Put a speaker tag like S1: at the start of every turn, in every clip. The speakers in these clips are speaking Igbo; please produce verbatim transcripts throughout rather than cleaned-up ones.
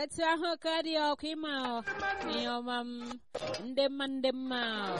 S1: etu ahụ ka dị ọkụ ịma ihe ọma m ndị mma ndị mma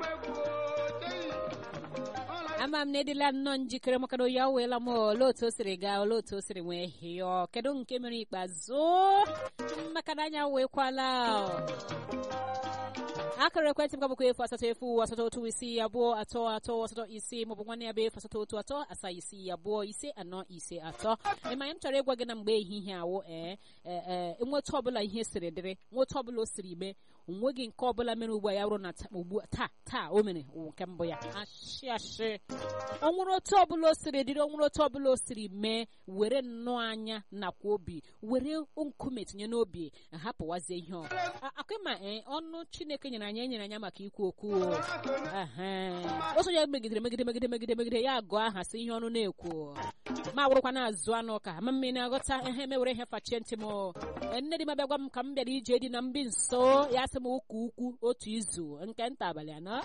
S1: ama m na edila nnọọ njikere maka na ya weela m ole otu o siri gaa ole otu o siri nwee hịọ kedu nke mere ikpeazụ maka na anya weekwala akara ekwentị m ka bụkwa efu asatọ efu asatọ otu isii abụọ atọ atọ asatọ isii maọbụ nwanne ya bụ efu asatọ otu atọ asaa isii abụọ ise anọ ise atọ ịma m chọrọ ịgwa gị na mgbe ehihie awụ ee ee nweta ọbụla ihe siri dịrị nweta ọbụla o siri mee onweghị nke ọbụla mere ugbu a ya bụrụ na ugbu taa taa o mere nke mbụ ya ashị ashị o nwere otu ọbụla o siri dịrị o nwere otu ọbụla o siri mee were nnọọ anya nakwa obi were nkume tinye n'obi hapụwazie ihe ọ akụma ee ọnụ Chineke nyere anyị enyere anya maka ikwu okwu o so ya megidere megide megide megide megide ya agụ aha si ihe ọnụ na-ekwu ma wụrụkwa na-azụ anụ ka ma mmiri na-aghọta ihe mewere ihe fachie ntị m nne dị m abịa gwa m ka m bịara ije dị na mbi nso ya sị m ụkwụ ukwu otu izu nke nta abalị anọ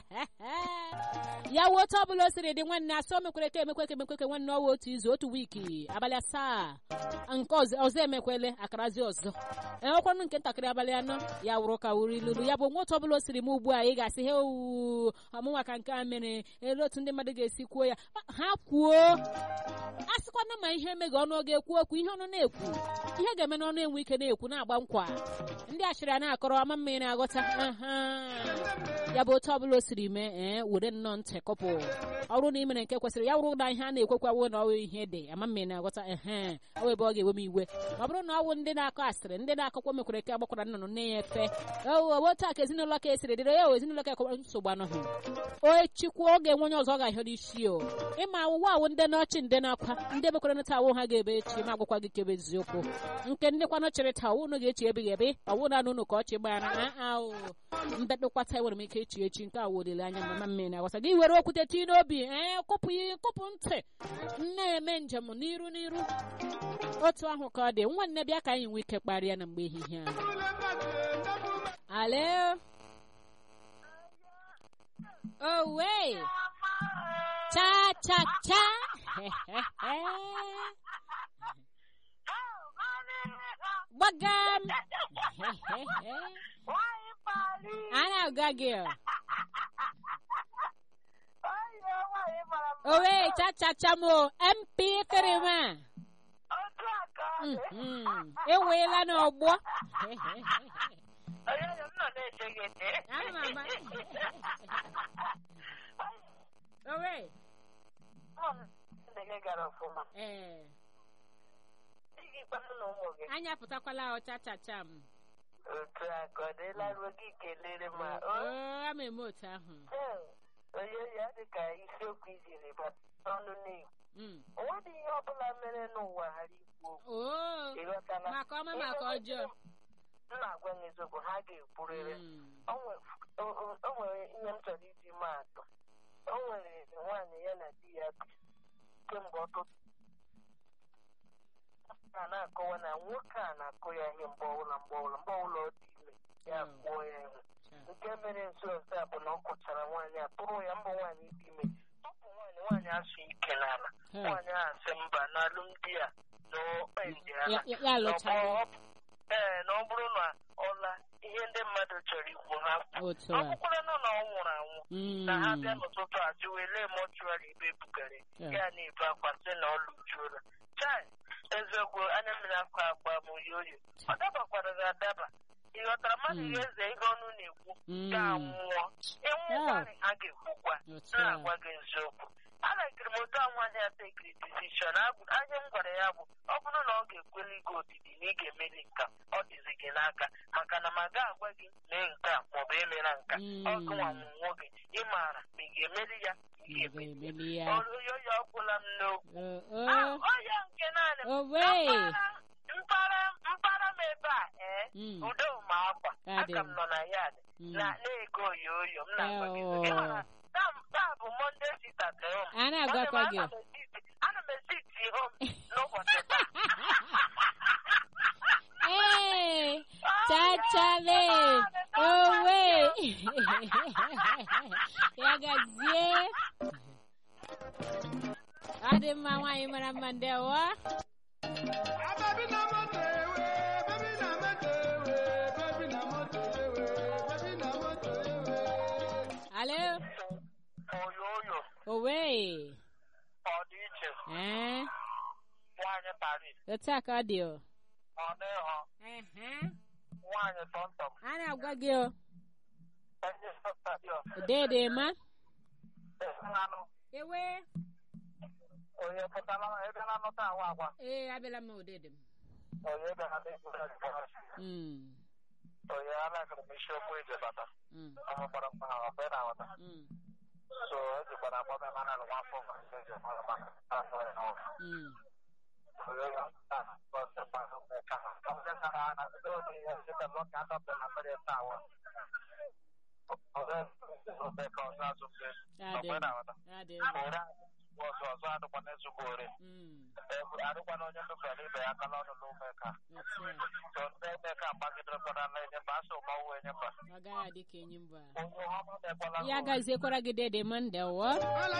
S1: ya wuo otu ọbụla o siri dị nwanne asị o mekwere ka emekwe ka emekwe ka nwanne ọwa otu izu otu wiki abalị asaa nke ọzọ emekwele akarazi ọzọ enwekwanụ nke ntakịrị abalị anọ ya wụrụ ka wuru ilulu ya bụ nwa otu ọbụla o siri m ugbu a ị ga-asị he owu ọmụnwa ka nke a mere elu otu ndị mmadụ ga-esi kwuo ya ha kwuo a sịkwana ma ihe emeghị ọnụ ọ ga-ekwu okwu ihe ọnụ na-ekwu ihe ga-eme n'ọnụ enwe ike na-ekwu na-agba nkwa ndị ashịrị a na-akọrọ ama mmiri na-aghọta ya bụ otu ọbụla o siri mee ee were nnọọ ntị kọpụ ọrụ na imere nke kwesịrị ya wụrụ na ihe a na-ekwekwa wụ na ọwụ ihe dị ama mmiri na-aghọta ehe ọwụ ebe ọ ga-ewe m iwe ma ọ bụrụ na ọwụ ndị na-akọ asịrị ndị na-akọkwa mekwere ka agbakwara nnụnụ na-efe otu a ka ezinụlọ ka esiri dịrị ya ezinụlọ ka ekọkwa nsogbu anọghị o chikwa oge nwe onye ọzọ ga-ahịọ n'isi o ịma awụwa awụ ndị n'ọchị ndị na-akwa ndị bekwara nta awụ ha ga-ebe echi ma agwakwa gị kebe eziokwu nke ndị kwanụ chịrị taa ọwụ unu ga-echi ebighị ebe ọwụ na anụ unu ka ọchị gbara ahụ mbekpịkwata enwere m ike echi echi nke awụ olileanya mama mmiri na-agbasa gị were okwute tii n'obi ee kụpụ ihe kụpụ ntị na-eme njem n'iru n'iru otu ahụ ka ọ dị nwanne bịa ka anyị nwee ike kparịa na mgbe ehihie a alo owe cha cha cha gbagam ana agwa gị owe cha cha cha mo M P three ma eweela n'ọgbọ owe anya pụtakwala ọcha chacha m
S2: otu aka ọ dịla ruo gị kelere ma
S1: ama eme otu ahụ
S2: onye ya dịka isiokwu iziri ọnụ na-ekwu onwe dị ihe ọbụla mere n'ụwa ghara ikwu okwu ịghọtala
S1: maka ọma maka ọjọọ
S2: m na-agwa gị eziokwu ha ga-ekwurịrị o nwere ihe m chọrọ iji maa atụ o nwere nwaanyị ya na di ya bi kemgbe ọtụtụ a na-akọwa na nwoke a na-akụ ya ihe mgbe ọbụla mgbe ọbụla mgbe ọbụla ọ dị ime ya kpụọ ya ihe nke mere nso nso a bụ na ọ kụchara nwaanyị a tụrụ ya mbụ nwaanyị dị ime tupu nwaanyị nwaanyị asụ ike n'ala nwaanyị a asị mba n'alụmdi a ee na ọ bụrụ na ọla ihe ndị mmadụ chọrọ ikwu ha akwụkwọrọ nọ na ọ nwụrụ anwụ na ha bịa n'ụtụtụ asị wele mọchụarị ebe ebugara ya na-ebu akwa sị na ọ lụjuola chai eziokwu anya mmiri akwa agba m oyoyo ọ dabakwara gị adaba ịghọtara mmadụ ihe eze ihe ọnụ na-ekwu ga-anwụọ ịnwụkwarị ha ga-ekwukwa na-agwa gị eziokwu alakiri m otu anwaanyị ya tekiri disishọn anya m gwara ya bụ ọ bụrụ na ọ ga-ekweli gị odidi na ị ga-emeli nka ọ dịzi gị n'aka maka na ma ga agwa gị mee nke a maọbụ emela nka ọ gụnwanwụnwo gị ị maara ma ị ga-emeli ya ị ga-emeli ya oyo ya ọgwụla m n'okwu ọya nke naanị mpara mpara m ebe a ee udo ma akwa aka m nọ na yad na na-ego oyo oyo m na-agwa gị taa bụ monde sitata
S1: ana agwakwa gị
S2: ana m esiti hom n'ụbọchị taa
S1: ee chachale owe ya gazie adị mma nwaanyị mara mma ndị ọwa otu a ka ọ dị o.
S2: Ọ n'ihu. Nwaanyị tọntọm.
S1: A na-agwa gị o. Dede ma. Ewe.
S2: Onye pụtara ebe na nọta awa agwa.
S1: Ee, abịala m odede m.
S2: Onye ebe na dị mm. Onye anaghị m isiokwu eji bata. Mm. Ọ gbara mma ọ bụ na awata. Mm. So, eji gbara akpọ m mana alụ nwafọ ma eji mara maka afọ ya na ọrụ. Mm. Onye ya na ọsọ pa ka ha. Ọ bụ na na na do dị ya se da lo ka ta pe na pere tawa. Ọ bụ ọ bụ ka ọ sa so pe. Ọ bụ na awata. Ade. Ora ọzọ ọzọ adịkwana ezigbo ore adịkwana onye ndụbara ibe ya akala ọnụ n'ụmụeka so ndị emeka mgbagidere kwara na enyemba asị ụmanwụ enyemba
S1: ọ gaghị adị ka enyemba ya gaziekwara gị dede mande wọ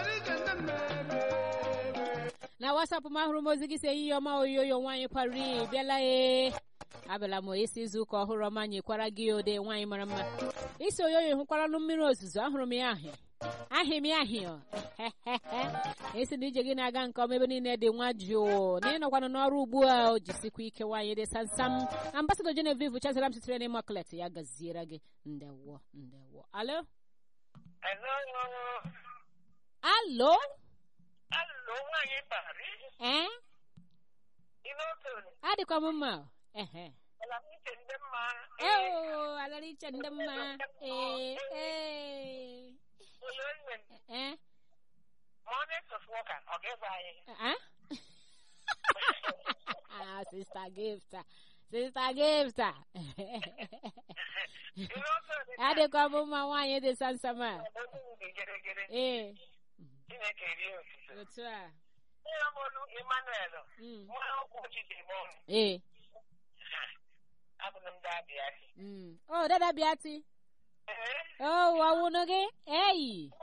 S1: na WhatsApp m ahụrụ m ozi gị si ihe ọma oyoyo nwaanyị pari bịala e abịala m isi izu ụka ọhụrụ ọma nyekwara gị ode nwaanyị mara mma isi oyoyo hụkwara nụ mmiri ozuzo ahụrụ m ya ahị ahị m ahị esi na ije gị na-aga nke ọma ebe niile dị nwa jụụ na ịnọkwanụ n'ọrụ ugbu a o jisikwa ike nwaanyị dị sansam Ambassador Genevieve chazara m sitere n'Immaculate ya gaziere gị ndewo ndewo alo alo
S2: alo nwaanyị pari
S1: eh adịkwa m mma ehe eo alariche ndị mma ee ee eh
S2: morning of worker okay bye
S1: ah ah sister gift sister gift ade kwa mama nwanyị dị sansama eh otu a
S2: Emmanuel nwa ọkụ jidere m
S1: eh
S2: abụrụ m dabiati
S1: mm oh dada biati oh wawuno gị eyi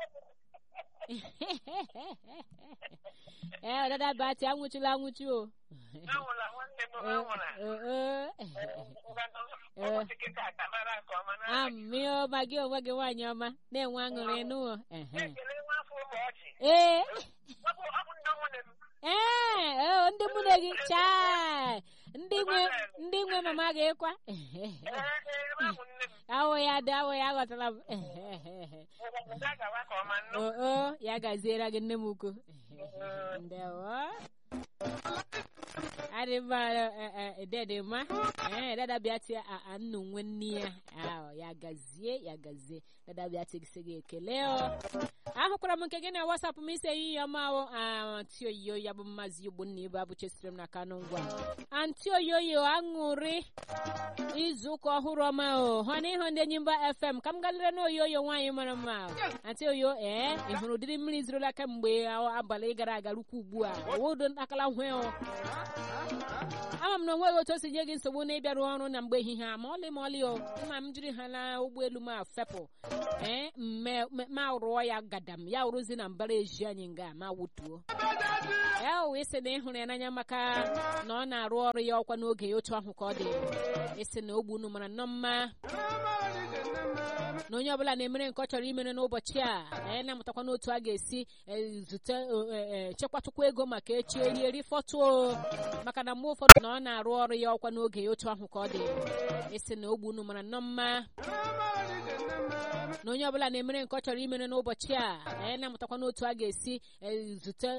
S1: eh dada biati anwụchila anwụchi o
S2: anwụla nwanne m anwụla
S1: amị ọma gị onwe gị nwaanyị ọma na-enwe aṅụrị n'ụọ
S2: ee
S1: ee ndị mụ na gị chaa ndị nwe ndị nwe mama gị kwa awọ ya dị awọ ya aghọtala m oo ya gaziere gị nne m ukwu ndewo adị mma dede ma ee dada bịa tie nnu nwe nne ya ahụ ya gazie ya gazie dada bịa tigisi gị ekele o ahụkwara m nke gị na WhatsApp m ise ihe ọma ahụ anti oyo ya bụ mmazi ugbo nna ibu abụchesiri m na Kano ngwa anti oyoyo aṅụrị izu ụka ọhụrụ ọma o hụ na ịhụ ndị Enyimba F M ka m galere na oyoyo nwaanyị mara mma anti oyo ee ị hụrụ ụdịrị mmiri zurula kemgbe abalị gara aga rukwa ugbu a owodo akala hwe o ama m na onweghị otu o si nye gị nsogbu na ịbịarụ ọrụ na mgbe ehihie a ma ọlị ma ọlị o ma m jiri ha na ụgbọelu ma fepụ ee ma rụọ ya gadam ya rụzi na mbara eji anyị nga ma wutuo ya o isi na ịhụrụ ya n'anya maka na ọ na-arụ ọrụ ya ọkwa n'oge ya otu ahụ ka ọ dị isi na ogbu unu mara nnọọ mma na onye ọbụla na-emere nke ọ chọrọ imere n'ụbọchị a anyị na-amụtakwa n'otu a ga-esi zute chekwachukwa ego maka echi eri eri fọtụ maka na mgbe ụfọdụ na ọ na-arụ ọrụ ya ọkwa n'oge ya otu ahụ ka ọ dị isi na ogbu unu mara nnọọ mma na onye ọbụla na-emere nke ọ chọrọ imere n'ụbọchị a anyị na-amụtakwa n'otu a ga-esi zute